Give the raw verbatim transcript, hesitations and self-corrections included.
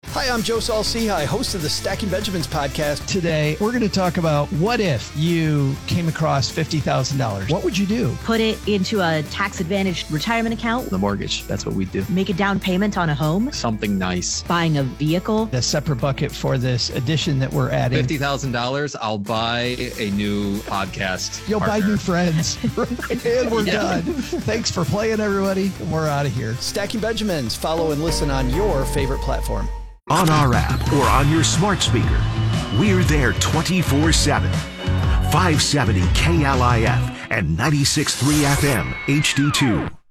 Hi, I'm Joe Saul-Sehy, host of the Stacking Benjamins podcast. Today, we're going to talk about what if you came across fifty thousand dollars? What would you do? Put it into a tax-advantaged retirement account. The mortgage, that's what we do. Make a down payment on a home. Something nice. Buying a vehicle. A separate bucket for this addition that we're adding. fifty thousand dollars, I'll buy a new podcast You'll partner. buy new friends. And we're Yeah. done. Thanks for playing, everybody. We're out of here. Stacking Benjamins. Follow and listen on your favorite platform. On our app or on your smart speaker. We're there twenty-four seven. five seventy K L I F and ninety-six point three F M H D two.